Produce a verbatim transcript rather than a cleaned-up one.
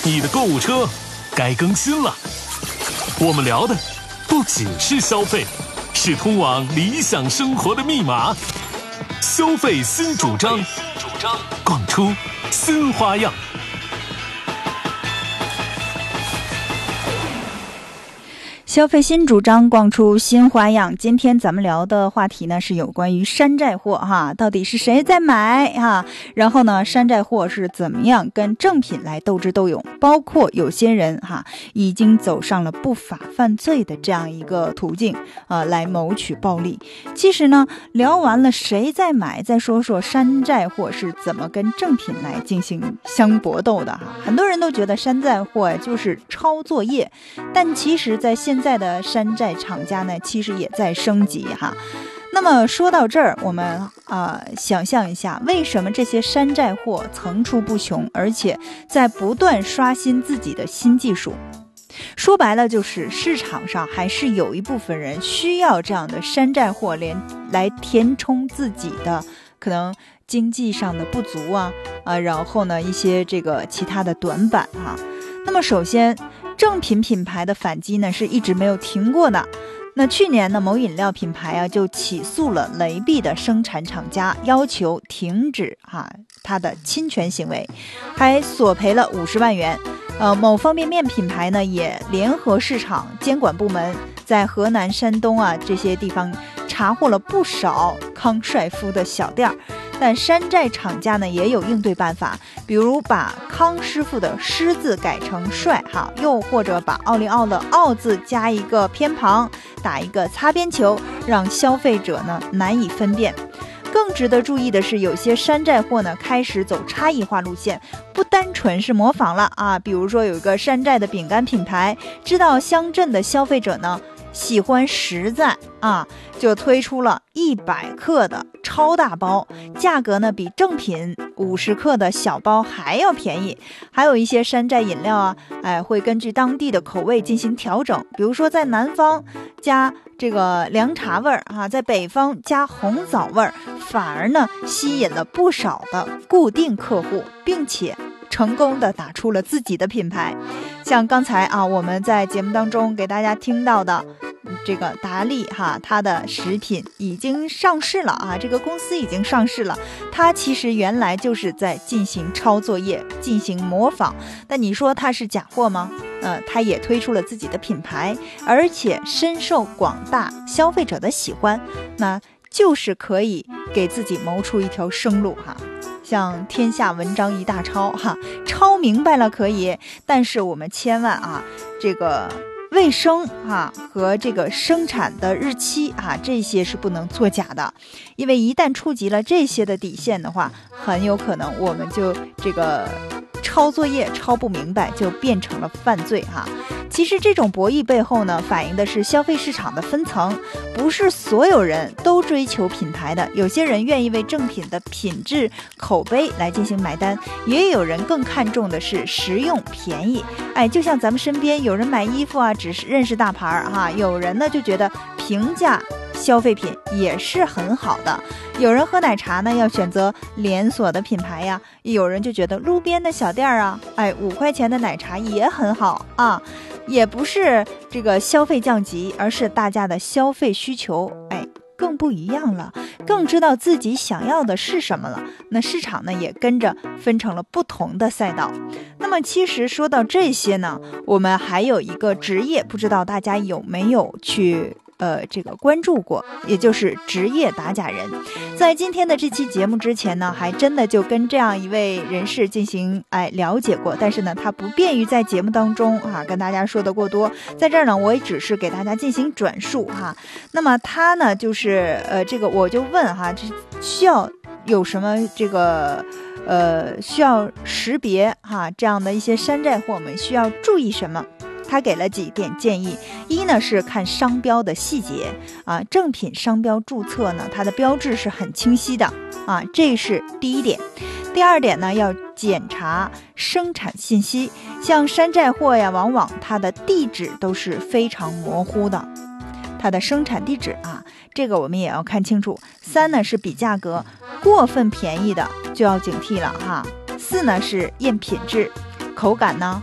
你的购物车该更新了。我们聊的不只是消费，是通往理想生活的密码。消费新主张，逛出新花样。 消费新主张，逛出新花样。今天咱们聊的话题呢是有关于山寨货哈，到底是谁在买哈？然后呢，山寨货是怎么样跟正品来斗智斗勇？包括有些人哈已经走上了不法犯罪的这样一个途径啊、呃，来谋取暴利。其实呢，聊完了谁在买，再说说山寨货是怎么跟正品来进行相搏斗的哈。很多人都觉得山寨货就是抄作业，但其实在现在在的山寨厂家呢，其实也在升级哈。那么说到这儿，我们啊、呃、想象一下，为什么这些山寨货层出不穷，而且在不断刷新自己的新技术？说白了，就是市场上还是有一部分人需要这样的山寨货连来填充自己的可能经济上的不足啊啊，然后呢一些这个其他的短板哈。那么首先，正品品牌的反击呢是一直没有停过的。那去年呢，某饮料品牌啊就起诉了雷碧的生产厂家，要求停止哈、啊、它的侵权行为，还索赔了五十万元。呃，某方便面品牌呢也联合市场监管部门，在河南、山东啊这些地方查获了不少康帅傅的小店儿。但山寨厂家呢也有应对办法，比如把康师傅的师字改成帅哈，又或者把奥利奥的奥字加一个偏旁，打一个擦边球，让消费者呢难以分辨。更值得注意的是，有些山寨货呢开始走差异化路线，不单纯是模仿了啊。比如说有一个山寨的饼干品牌，知道乡镇的消费者呢喜欢实在啊，就推出了一百克的超大包，价格呢比正品五十克的小包还要便宜。还有一些山寨饮料啊，哎，会根据当地的口味进行调整，比如说在南方加这个凉茶味儿啊，在北方加红枣味儿，反而呢吸引了不少的固定客户，并且成功的打出了自己的品牌。像刚才啊我们在节目当中给大家听到的这个达利哈，它的食品已经上市了啊，这个公司已经上市了。它其实原来就是在进行抄作业，进行模仿。但你说它是假货吗？呃，它也推出了自己的品牌，而且深受广大消费者的喜欢，那就是可以给自己谋出一条生路哈。像天下文章一大抄哈，抄明白了可以，但是我们千万啊，这个卫生啊和这个生产的日期啊，这些是不能作假的，因为一旦触及了这些的底线的话，很有可能我们就这个抄作业抄不明白，就变成了犯罪哈。其实这种博弈背后呢，反映的是消费市场的分层，不是所有人都追求品牌的，有些人愿意为正品的品质口碑来进行买单，也有人更看重的是实用便宜。哎，就像咱们身边有人买衣服啊，只是认识大牌哈，有人呢就觉得平价消费品也是很好的，有人喝奶茶呢要选择连锁的品牌呀，有人就觉得路边的小店啊，哎，五块钱的奶茶也很好啊。也不是这个消费降级，而是大家的消费需求哎更不一样了，更知道自己想要的是什么了。那市场呢也跟着分成了不同的赛道。那么其实说到这些呢，我们还有一个职业，不知道大家有没有去呃，这个关注过，也就是职业打假人。在今天的这期节目之前呢，还真的就跟这样一位人士进行哎了解过，但是呢，他不便于在节目当中啊跟大家说的过多，在这儿呢，我也只是给大家进行转述哈。那么他呢，就是呃，这个我就问哈，这需要有什么这个呃需要识别哈这样的一些山寨货，我们需要注意什么？他给了几点建议。一呢是看商标的细节啊，正品商标注册呢，它的标志是很清晰的啊，这是第一点。第二点呢，要检查生产信息，像山寨货呀，往往它的地址都是非常模糊的，它的生产地址啊，这个我们也要看清楚。三呢是比价格，过分便宜的就要警惕了哈。四呢是验品质，口感呢